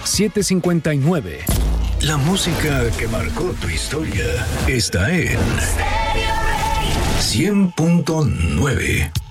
759. La música que marcó tu historia está en 100.9.